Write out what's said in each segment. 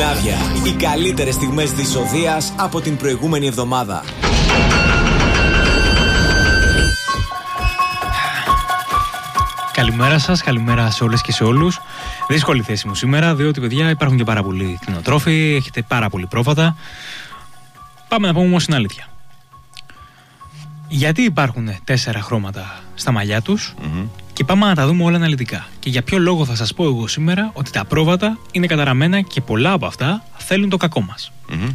Σκανδινάβια. Οι καλύτερες στιγμές της οδείας από την προηγούμενη εβδομάδα. Καλημέρα σας, καλημέρα σε όλες και σε όλους. Δύσκολη θέση μου σήμερα, διότι παιδιά υπάρχουν και πάρα πολλοί κτηνοτρόφοι, έχετε πάρα πολύ πρόβατα. Πάμε να πούμε όμως την αλήθεια. Γιατί υπάρχουν 4 χρώματα στα μαλλιά τους και πάμε να τα δούμε όλα αναλυτικά. Και για ποιο λόγο θα σας πω εγώ σήμερα ότι τα πρόβατα είναι καταραμένα και πολλά από αυτά θέλουν το κακό μας.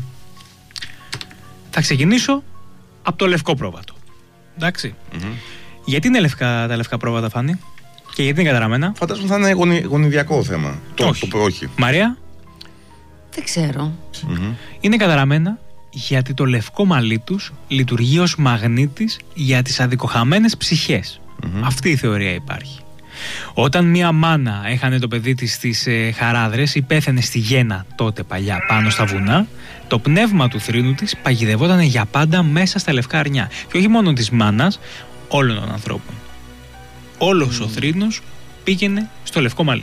Θα ξεκινήσω από το λευκό πρόβατο. Εντάξει. Γιατί είναι λευκά τα λευκά πρόβατα, Φάνη? Και γιατί είναι καταραμένα? Φαντάζομαι θα είναι γονιδιακό θέμα. Όχι. Μαρία? Δεν ξέρω. Είναι καταραμένα γιατί το λευκό μαλλί τους λειτουργεί ως μαγνήτης για τις αδικοχαμένες ψυχές. Αυτή η θεωρία υπάρχει. Όταν μία μάνα έχανε το παιδί της στις Χαράδρες ή πέθαινε στη Γέννα τότε παλιά πάνω στα βουνά, το πνεύμα του θρήνου της παγιδευόταν για πάντα μέσα στα λευκά αρνιά. Και όχι μόνο της μάνας, όλων των ανθρώπων. Όλος ο θρήνος πήγαινε στο λευκό μαλλί.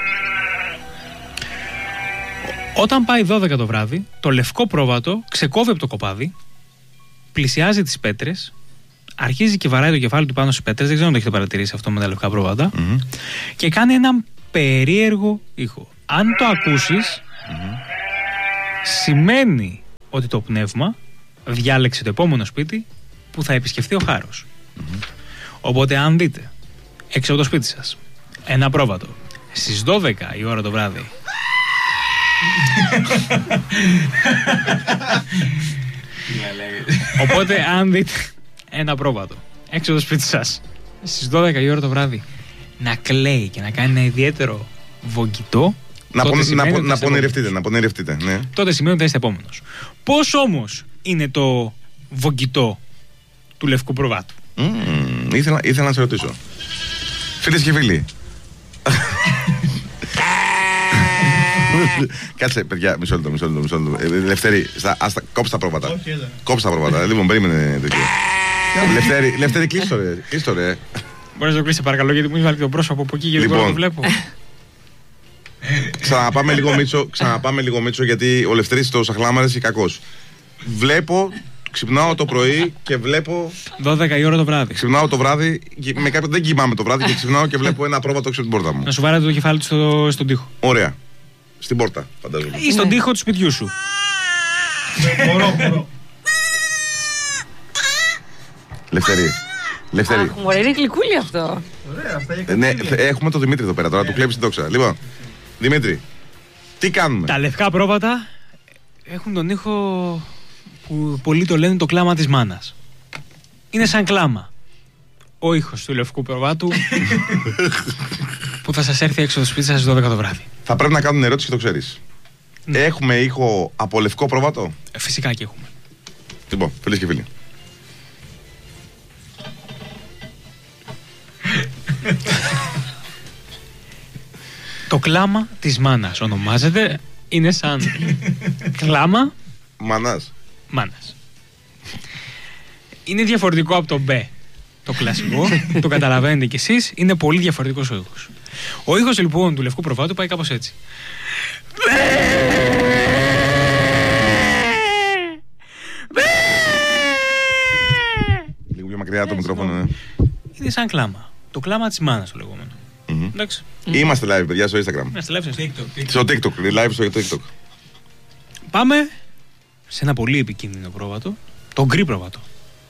Όταν πάει 12 το βράδυ, το λευκό πρόβατο ξεκόβει από το κοπάδι, πλησιάζει τις πέτρες, αρχίζει και βαράει το κεφάλι του πάνω στις πέτρες, δεν ξέρω αν το έχετε παρατηρήσει αυτό με τα λευκά πρόβατα, και κάνει έναν περίεργο ήχο. Αν το ακούσεις, σημαίνει ότι το πνεύμα διάλεξε το επόμενο σπίτι που θα επισκεφθεί ο Χάρος. Οπότε αν δείτε έξω από το σπίτι σας ένα πρόβατο στις 12 η ώρα το βράδυ, οπότε αν δείτε ένα πρόβατο έξω από το σπίτι σας στις 12 η ώρα το βράδυ να κλαίει και να κάνει ένα ιδιαίτερο βογγητό, να πονηρευτείτε, ναι. Τότε σημαίνει ότι θα είστε επόμενος. Πώς όμως είναι το βογγητό του λευκού προβάτου? Ήθελα να σε ρωτήσω. Φίλες και φίλοι, κάτσε παιδιά, μισό λεπτό. Λευτέρη, κόψε τα πρόβατα. Κόψε τα πρόβατα. Λοιπόν, περίμενε το κύριο. Λευτέρη, κλείστο ρε. Μπορείς να το κλείσεις παρακαλώ, γιατί μου έχει βάλει το πρόσωπο από εκεί και δεν μπορώ να το βλέπω. Ξαναπάμε λίγο Μίτσο, γιατί ο Λευτέρης στο Σαχλάμαρες είναι κακός. Ξυπνάω το πρωί και βλέπω. 12 η ώρα το βράδυ. Ξυπνάω το βράδυ, με κάποιον δεν κοιμάμαι το βράδυ και ξυπνάω και βλέπω ένα πρόβατο έξω από την πόρτα μου. Να σου βάρετε το κεφάλι του στον τοίχο. Ωραία. Στην πόρτα, φαντάζομαι. Ή στον τοίχο του σπιτιού σου. Μπορώ. Λευτέρη. Αχ, μωρέ, είναι γλυκούλι αυτό. Ναι, έχουμε τον Δημήτρη εδώ πέρα τώρα, του κλέψει την δόξα. Λοιπόν, Δημήτρη, τι κάνουμε? Τα λευκά πρόβατα έχουν τον ήχο που πολλοί το λένε το κλάμα της μάνας. Είναι σαν κλάμα ο ήχος του λευκού προβάτου που θα σας έρθει έξω το σπίτι σας στις 12 το βράδυ. Θα πρέπει να κάνουν ερώτηση και το ξέρεις. Ναι. Έχουμε ήχο από λευκό προβάτο? Φυσικά και έχουμε. Λοιπόν, φίλες και φίλοι, το κλάμα της μάνας ονομάζεται, είναι σαν κλάμα μάνας. Είναι διαφορετικό από το μπε, το κλασικό, το καταλαβαίνετε κι εσείς, είναι πολύ διαφορετικός ο ήχος. Ο ήχος λοιπόν του λευκού προβάτου πάει κάπως έτσι. Λίγο πιο μακριά το μικρόφωνο, ναι. Είναι σαν κλάμα, το κλάμα της μάνας το λεγόμενο. Εντάξει. Είμαστε live, παιδιά, στο Instagram. Είμαστε live στο TikTok. Live στο TikTok. Πάμε σε ένα πολύ επικίνδυνο πρόβατο, το γκρι πρόβατο.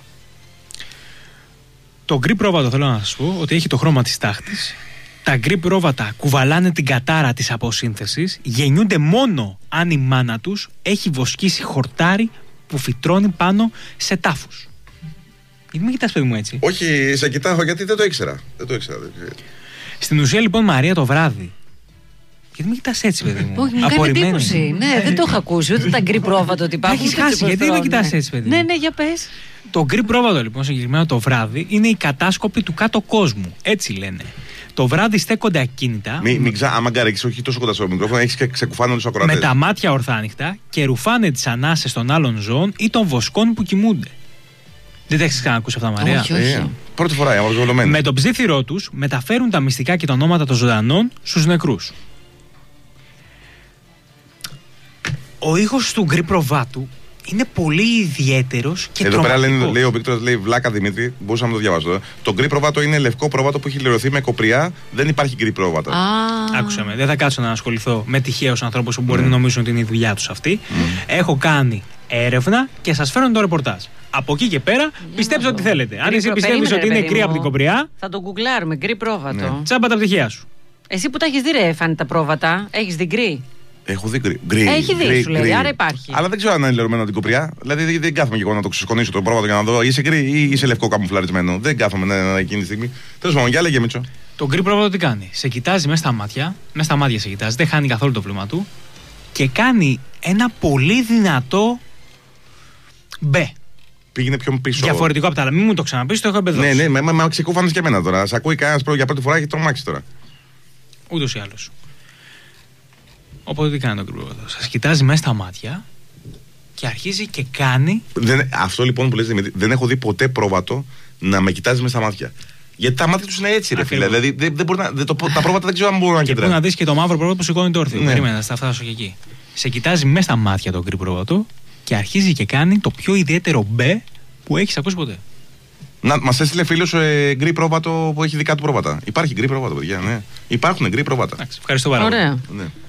Το γκρι πρόβατο θέλω να σας πω ότι έχει το χρώμα της τάχτης. Τα γκρι πρόβατα κουβαλάνε την κατάρα της αποσύνθεσης, γεννιούνται μόνο αν η μάνα τους έχει βοσκήσει χορτάρι που φυτρώνει πάνω σε τάφους. Γιατί με κοιτάς, παιδί μου, έτσι? Όχι, σε κοιτάω γιατί δεν το ήξερα. Στην ουσία λοιπόν, Μαρία, το βράδυ. Γιατί με κοιτάς έτσι, παιδί μου? Όχι, μου κάνει εντύπωση. Ναι, δεν το έχω ακούσει. Ούτε τα γκρι πρόβατο ότι υπάρχουν. Έχεις χάσει, γιατί με κοιτάς έτσι, παιδί μου? Ναι, για πες. Το γκρι πρόβατο λοιπόν, συγκεκριμένα το βράδυ, είναι η κατάσκοπη του κάτω κόσμου. Έτσι λένε. Το βράδυ στέκονται ακίνητα. Άμα γκαρέξεις, όχι τόσο κοντά στο μικρόφωνο, έχεις και ξεκουφάνε όλους τους ακροατές. Με τα μάτια ορθάνυχτα και ρουφάνε τις ανάσες των άλλων ζώων ή των βοσκών που κοιμούνται. Δεν τα έχεις ξανακούσει αυτά, Μαρία? Όχι. Πρώτη φορά, με τον ψήθυρό τους μεταφέρουν τα μυστικά και τα ονόματα των ζωντανών στους νεκρούς. Ο ήχος του γκρι προβάτου είναι πολύ ιδιαίτερος και εδώ τρομακτικός. πέρα λέει ο Βίκτορας, λέει βλάκα Δημήτρη, μπορούσα να το διαβάσω. Το γκρι προβάτο είναι λευκό προβάτο που έχει λερωθεί με κοπριά, δεν υπάρχει γκρι προβάτο. Άκουσα με, δεν θα κάτσω να ασχοληθώ με τυχαίους ανθρώπους που μπορεί να νομίζουν ότι είναι η δουλειά τους αυτή. Έχω κάνει έρευνα και σας φέρνω το ρεπορτάζ. Από εκεί και πέρα πιστέψτε ό,τι θέλετε. Αν εσύ πιστεύεις ότι είναι γκρι από την κοπριά, θα το γκουγκλάρουμε, γκρι πρόβατο. τσάμπα τα πτυχία σου. Εσύ που τα έχεις δει, ρε Φάνη, τα πρόβατα, έχεις δει γκρι? Έχω δει γκρι. Έχει δει, σου λέει, άρα υπάρχει. Αλλά δεν ξέρω αν είναι λερωμένο από την κοπριά. Δηλαδή δεν κάθομαι και εγώ να το ξεσκονίσω το πρόβατο για να δω είσαι γκρι ή είσαι λευκό καμουφλαρισμένο. Δεν κάθομαι εκείνη τη στιγμή. Τέλος πάντων, για λέγε Μίτσο. Το γκρι πρόβατο τι κάνει? Σε κοιτάζει μέσα στα μάτια σε κοιτάζει, δεν χάνει καθόλου το βλέμμα του και κάνει ένα πολύ δυνατό μπε. Πήγαινε πιο πίσω. Διαφορετικό από τα άλλα. Μην μου το ξαναπείς, το έχω εμπεδώσει. Ναι, μα ξεκούφανες και εμένα τώρα. Σ' ακούει κανένας για πρώτη φορά και έχει τρομάξει τώρα. Ούτως ή άλλως. Οπότε τι κάνει το γκρι πρόβατο? Σας κοιτάζει μέσα στα μάτια και αρχίζει και κάνει. Αυτό λοιπόν που λες Δημήτρη, δεν έχω δει ποτέ πρόβατο να με κοιτάζει μέσα στα μάτια. Γιατί τα μάτια του είναι έτσι, ρε φίλε. Δηλαδή τα πρόβατα δεν ξέρω αν μπορούν να κοιτάνε. Και πού να δεις και το μαύρο πρόβατο που σηκώνει το όρθιο. Ναι. Περίμενα, θα φτάσω και εκεί. Σε κοιτάζει μέσα στα μάτια το γκρι πρόβατο και αρχίζει και κάνει το πιο ιδιαίτερο μπε που έχεις ακούσει ποτέ. Μας έστειλε φίλος γκρι πρόβατο που έχει δικά του πρόβατα. Υπάρχει γκρι πρόβατο, παιδιά, ναι. Υπάρχουν γκρι πρόβατα. Ευχαριστώ πάρα πολύ. Ωραία. Ναι.